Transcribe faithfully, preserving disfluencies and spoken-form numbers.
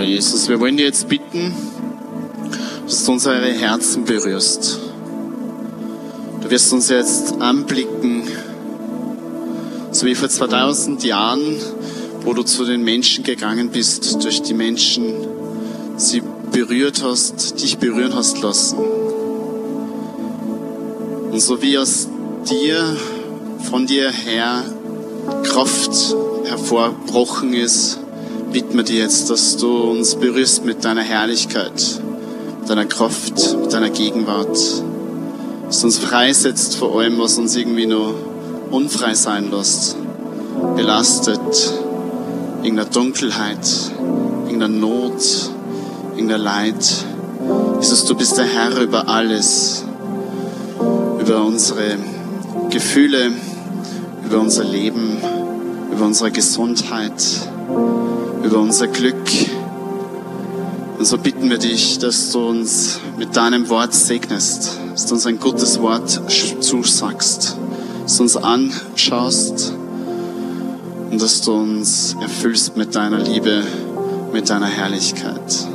Herr Jesus, wir wollen dir jetzt bitten, dass du unsere Herzen berührst. Du wirst uns jetzt anblicken, so wie vor zweitausend Jahren, wo du zu den Menschen gegangen bist, durch die Menschen sie berührt hast, dich berühren hast lassen. Und so wie aus dir, von dir her Kraft hervorbrochen ist, bitten wir dir jetzt, dass du uns berührst mit deiner Herrlichkeit, mit deiner Kraft, mit deiner Gegenwart. Dass du uns freisetzt vor allem, was uns irgendwie nur unfrei sein lässt, belastet, irgendeine Dunkelheit, irgendeine Not, irgendein Leid. Jesus, du bist der Herr über alles, über unsere Gefühle, über unser Leben, über unsere Gesundheit, über unser Glück. Und so bitten wir dich, dass du uns mit deinem Wort segnest, dass du uns ein gutes Wort zusagst, dass du uns anschaust und dass du uns erfüllst mit deiner Liebe, mit deiner Herrlichkeit.